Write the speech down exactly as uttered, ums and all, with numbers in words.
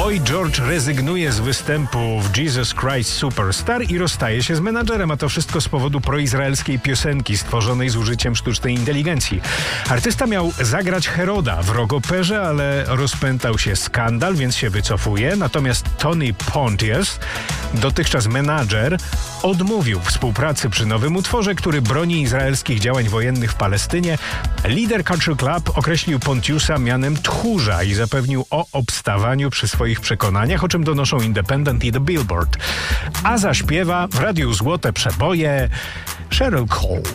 Boy George rezygnuje z występu w Jesus Christ Superstar i rozstaje się z menadżerem, a to wszystko z powodu proizraelskiej piosenki stworzonej z użyciem sztucznej inteligencji. Artysta miał zagrać Heroda w Rogoperze, ale rozpętał się skandal, więc się wycofuje. Natomiast Tony Pontius, dotychczas menadżer, odmówił współpracy przy nowym utworze, który broni izraelskich działań wojennych w Palestynie. Lider Country Club określił Pontiusa mianem tchórza i zapewnił o obstawaniu przy swoich przekonaniach, o czym donoszą Independent i The Billboard. A zaśpiewa w radiu Złote Przeboje Cheryl Cole.